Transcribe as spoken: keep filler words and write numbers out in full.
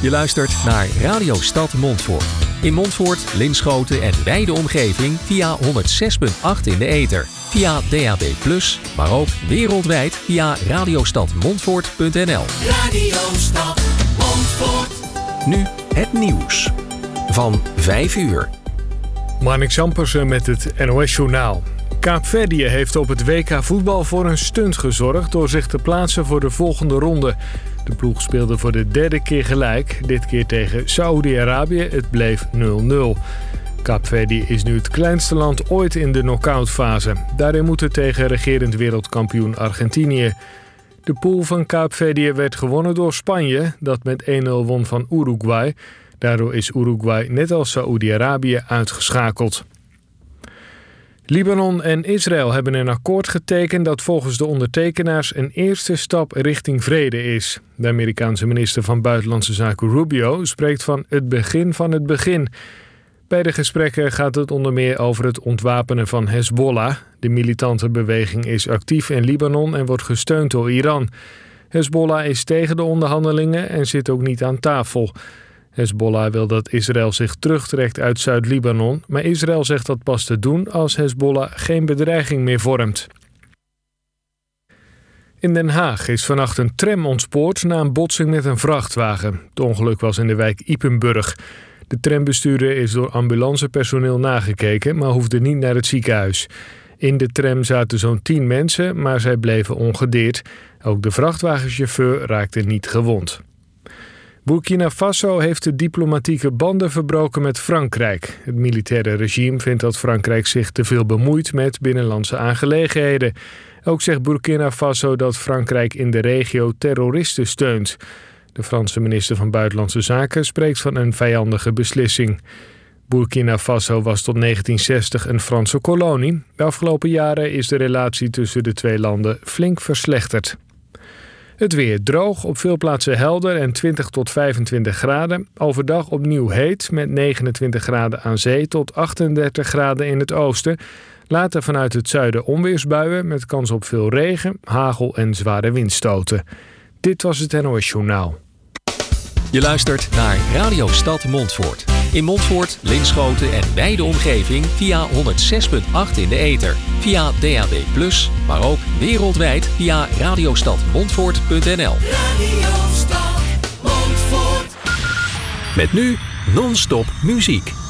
Je luistert naar Radio Stad Montfoort. In Montfoort, Linschoten en wijde omgeving via honderd zes komma acht in de ether. Via D A B plus, maar ook wereldwijd via radiostadmontfoort punt n l. Radio Stad Montfoort. Nu het nieuws van vijf uur. Marnix Zampersen met het N O S-journaal. Kaapverdië heeft op het W K voetbal voor een stunt gezorgd door zich te plaatsen voor de volgende ronde. De ploeg speelde voor de derde keer gelijk, dit keer tegen Saoedi-Arabië. Het bleef nul nul. Kaapverdië is nu het kleinste land ooit in de knock-outfase. Daarin moet het tegen regerend wereldkampioen Argentinië. De pool van Kaapverdië werd gewonnen door Spanje, dat met één nul won van Uruguay. Daardoor is Uruguay net als Saoedi-Arabië uitgeschakeld. Libanon en Israël hebben een akkoord getekend dat volgens de ondertekenaars een eerste stap richting vrede is. De Amerikaanse minister van Buitenlandse Zaken Rubio spreekt van het begin van het begin. Bij de gesprekken gaat het onder meer over het ontwapenen van Hezbollah. De militante beweging is actief in Libanon en wordt gesteund door Iran. Hezbollah is tegen de onderhandelingen en zit ook niet aan tafel. Hezbollah wil dat Israël zich terugtrekt uit Zuid-Libanon, maar Israël zegt dat pas te doen als Hezbollah geen bedreiging meer vormt. In Den Haag is vannacht een tram ontspoord na een botsing met een vrachtwagen. Het ongeluk was in de wijk Ypenburg. De trambestuurder is door ambulancepersoneel nagekeken, maar hoefde niet naar het ziekenhuis. In de tram zaten zo'n tien mensen, maar zij bleven ongedeerd. Ook de vrachtwagenchauffeur raakte niet gewond. Burkina Faso heeft de diplomatieke banden verbroken met Frankrijk. Het militaire regime vindt dat Frankrijk zich te veel bemoeit met binnenlandse aangelegenheden. Ook zegt Burkina Faso dat Frankrijk in de regio terroristen steunt. De Franse minister van Buitenlandse Zaken spreekt van een vijandige beslissing. Burkina Faso was tot negentien zestig een Franse kolonie. De afgelopen jaren is de relatie tussen de twee landen flink verslechterd. Het weer droog, op veel plaatsen helder en twintig tot vijfentwintig graden. Overdag opnieuw heet met negenentwintig graden aan zee tot achtendertig graden in het oosten. Later vanuit het zuiden onweersbuien met kans op veel regen, hagel en zware windstoten. Dit was het N O S-journaal. Je luistert naar Radio Stad Montfoort. In Montfoort, Linschoten en wijde omgeving via honderd zes komma acht in de ether. Via D A B plus, maar ook wereldwijd via radiostadmontfoort punt n l. Radio Stad Montfoort. Met nu non-stop muziek.